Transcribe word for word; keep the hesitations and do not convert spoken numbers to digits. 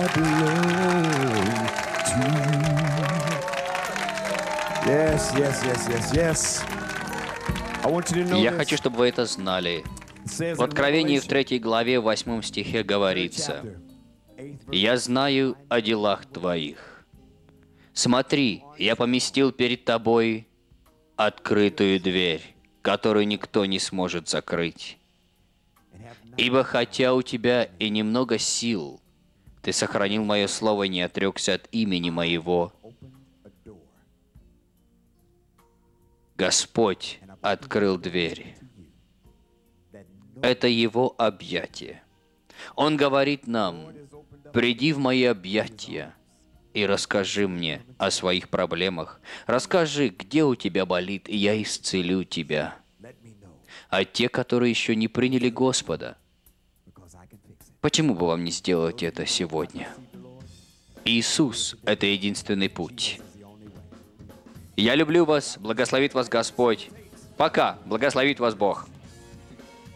I belong to you. Yes, yes, yes, yes, yes. I want you to know Я this. хочу, чтобы вы это знали. It says В in Откровении в Revelation, третьей главе, в восьмом стихе говорится: «Я знаю о делах твоих. Смотри, я поместил перед тобой открытую дверь, которую никто не сможет закрыть. Ибо хотя у тебя и немного сил, ты сохранил мое слово и не отрекся от имени моего». Господь открыл дверь. Это Его объятие. Он говорит нам: «Приди в мои объятия и расскажи мне о своих проблемах. Расскажи, где у тебя болит, и я исцелю тебя». А те, которые еще не приняли Господа, почему бы вам не сделать это сегодня? Иисус – это единственный путь. Я люблю вас, благословит вас Господь. Пока, благословит вас Бог.